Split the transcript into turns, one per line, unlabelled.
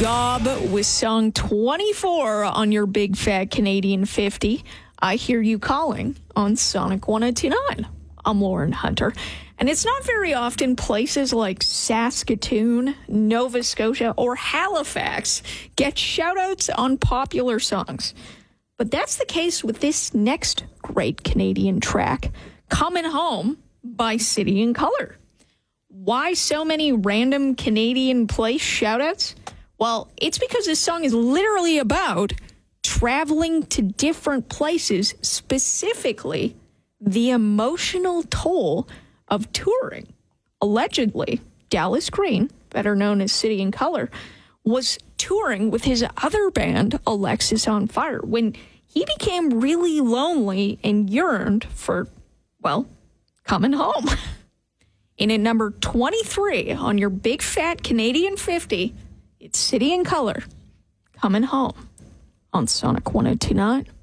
Gob with song 24 on your Big Fat Canadian 50. I Hear You Calling on Sonic 102.9. I'm Lauren Hunter. And it's not very often places like Saskatoon, Nova Scotia, or Halifax get shout-outs on popular songs. But that's the case with this next great Canadian track, Coming Home by City and Colour. Why so many random Canadian place shout-outs? Well, it's because this song is literally about traveling to different places, specifically the emotional toll of touring. Allegedly, Dallas Green, better known as City and Colour, was touring with his other band, Alexis on Fire, when he became really lonely and yearned for, well, coming home. In at number 23 on your Big Fat Canadian 50, it's City and Colour, Coming Home on Sonic 102.9.